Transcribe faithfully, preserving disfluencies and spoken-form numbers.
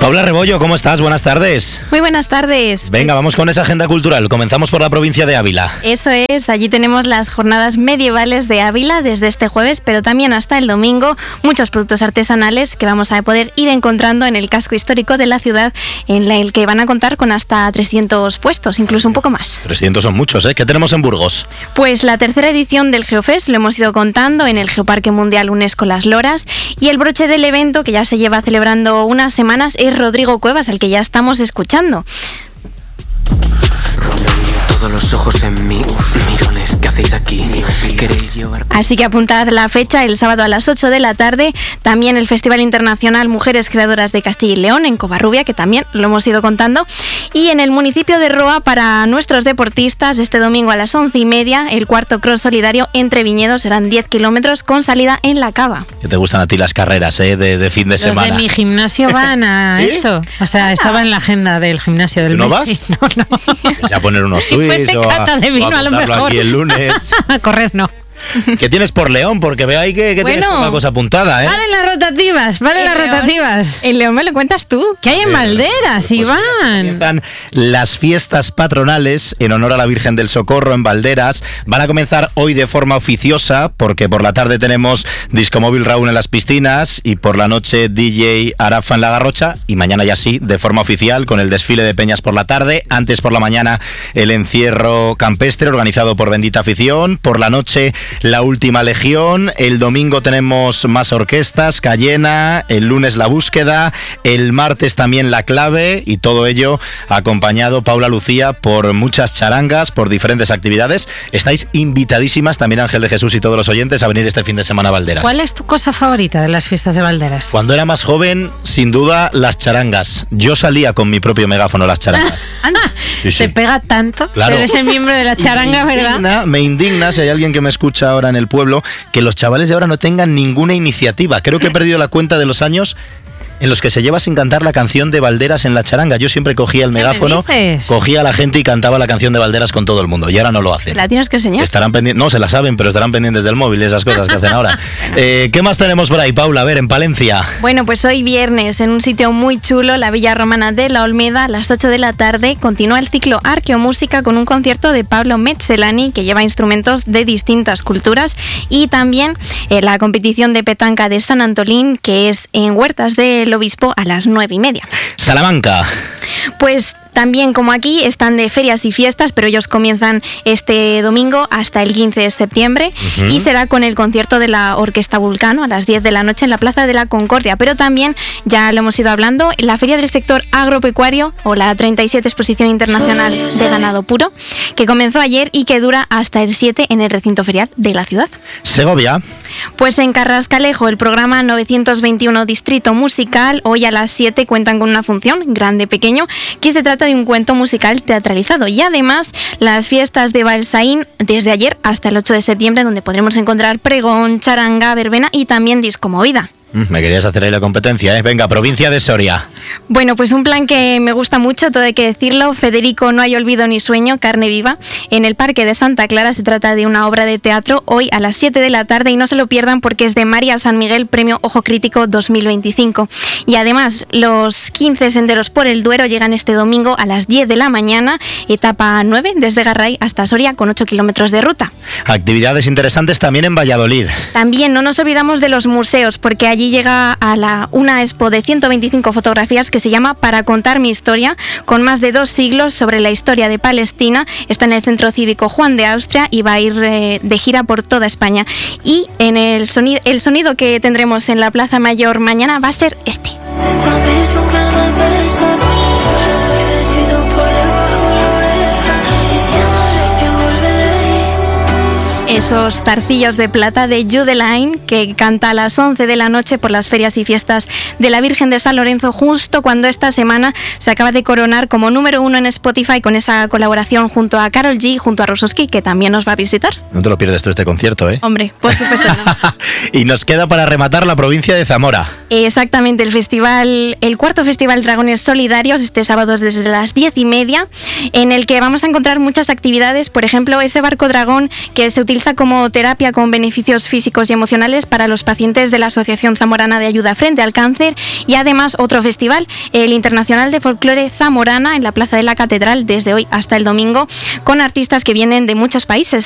Paula Rebollo, ¿cómo estás? Buenas tardes. Muy buenas tardes. Venga, vamos con esa agenda cultural. Comenzamos por la provincia de Ávila. Eso es, allí tenemos las jornadas medievales de Ávila desde este jueves, pero también hasta el domingo. Muchos productos artesanales que vamos a poder ir encontrando en el casco histórico de la ciudad, en el que van a contar con hasta trescientos puestos, incluso un poco más. trescientos son muchos, ¿eh? ¿Qué tenemos en Burgos? Pues la tercera edición del Geofest lo hemos ido contando en el Geoparque Mundial UNESCO Las Loras, y el broche del evento, que ya se lleva celebrando unas semanas, es Rodrigo Cuevas, al que ya estamos escuchando. Todos los ojos en mí, mirones, ¿qué hacéis aquí? ¿Queréis llevar? Así que apuntad la fecha, el sábado a las ocho de la tarde, también el Festival Internacional Mujeres Creadoras de Castilla y León en Covarrubia, que también lo hemos ido contando, y en el municipio de Roa, para nuestros deportistas, este domingo a las once y media, el cuarto cross solidario entre viñedos, serán diez kilómetros con salida en La Cava. Que te gustan a ti las carreras, ¿eh? de, de fin de Los semana. Los de mi gimnasio van a ¿Sí? esto, o sea, estaba en la agenda del gimnasio del ¿No mes. vas? Sí, no, no. Que sea poner unos tuits fuese o a, cata de vino, o a a lo apuntarlo mejor. aquí el lunes. A correr no. ¿Qué tienes por León? Porque veo ahí que, que Bueno, tienes una cosa apuntada, ¿eh? Vale las rotativas, vale las León, rotativas. En León me lo cuentas tú. ¿Qué hay en Valderas, Pues Iván? Comienzan las fiestas patronales en honor a la Virgen del Socorro en Valderas. Van a comenzar hoy de forma oficiosa, porque por la tarde tenemos Discomóvil Raúl en las piscinas y por la noche D J Arafa en la Garrocha, y mañana ya sí, de forma oficial, con el desfile de peñas por la tarde. Antes por la mañana el encierro campestre organizado por Bendita Afición. Por la noche la Última Legión. El domingo tenemos más orquestas, Cayena. El lunes La Búsqueda. El martes también La Clave, y todo ello acompañado, Paula Lucía, por muchas charangas, por diferentes actividades. Estáis invitadísimas también, Ángel de Jesús y todos los oyentes, a venir este fin de semana a Valderas. ¿Cuál es tu cosa favorita de las fiestas de Valderas? Cuando era más joven, sin duda, las charangas. Yo salía con mi propio megáfono a las charangas. Anda, Sí, sí. te pega tanto. Claro. Eres el miembro de la charanga, me ¿verdad? indigna, me indigna, si hay alguien que me escucha ahora en el pueblo, que los chavales de ahora no tengan ninguna iniciativa. Creo que he perdido la cuenta de los años en los que se lleva sin cantar la canción de Valderas en la charanga. Yo siempre cogía el megáfono, dices? cogía a la gente y cantaba la canción de Valderas con todo el mundo, y ahora no lo hacen. ¿La tienes que enseñar? Estarán pendientes, no se la saben, pero estarán pendientes del móvil, esas cosas que hacen ahora. Eh, ¿Qué más tenemos por ahí, Paula? A ver, en Palencia. Bueno, pues hoy viernes, en un sitio muy chulo, la Villa Romana de la Olmeda, a las ocho de la tarde, continúa el ciclo Arqueomúsica con un concierto de Pablo Metzelaní, que lleva instrumentos de distintas culturas, y también eh, la competición de petanca de San Antolín, que es en Huertas del Obispo a las nueve y media. Salamanca. Pues también, como aquí, están de ferias y fiestas, pero ellos comienzan este domingo hasta el quince de septiembre, uh-huh. y será con el concierto de la Orquesta Vulcano a las diez de la noche en la Plaza de la Concordia. Pero también, ya lo hemos ido hablando, la Feria del Sector Agropecuario, o la treinta y siete Exposición Internacional de Ganado Puro, que comenzó ayer y que dura hasta el siete en el recinto ferial de la ciudad. Segovia. Pues en Carrascalejo, el programa novecientos veintiuno Distrito Musical, hoy a las siete cuentan con una función, grande-pequeño, que se trata de un cuento musical teatralizado. Y además, las fiestas de Balsaín desde ayer hasta el ocho de septiembre, donde podremos encontrar pregón, charanga, verbena y también disco movida. Me querías hacer ahí la competencia, ¿eh? Venga, provincia de Soria. Bueno, pues un plan que me gusta mucho, todo hay que decirlo. Federico No hay olvido ni sueño, carne viva. En el Parque de Santa Clara se trata de una obra de teatro hoy a las siete de la tarde, y no se lo pierdan porque es de María San Miguel, Premio Ojo Crítico dos mil veinticinco. Y además, los quince senderos por el Duero llegan este domingo a las diez de la mañana, etapa nueve, desde Garray hasta Soria, con ocho kilómetros de ruta. Actividades interesantes también en Valladolid. También no nos olvidamos de los museos, porque allí llega a la, una expo de ciento veinticinco fotografías que se llama Para contar mi historia, con más de dos siglos sobre la historia de Palestina. Está en el Centro Cívico Juan de Austria y va a ir eh, de gira por toda España. Y en el sonido, el sonido que tendremos en la Plaza Mayor mañana va a ser este. Esos zarcillos de plata de Judeline, que canta a las once de la noche por las ferias y fiestas de la Virgen de San Lorenzo, justo cuando esta semana se acaba de coronar como número uno en Spotify con esa colaboración junto a Karol G, junto a Rusoski, que también nos va a visitar. No te lo pierdes tú este concierto, ¿eh? Hombre, por supuesto no. Y nos queda para rematar la provincia de Zamora. Exactamente, el festival, el cuarto Festival Dragones Solidarios, este sábado desde las diez y media, en el que vamos a encontrar muchas actividades, por ejemplo, ese barco dragón que se utiliza utiliza como terapia con beneficios físicos y emocionales para los pacientes de la Asociación Zamorana de Ayuda Frente al Cáncer, y además otro festival, el Internacional de Folclore Zamorana, en la Plaza de la Catedral desde hoy hasta el domingo, con artistas que vienen de muchos países.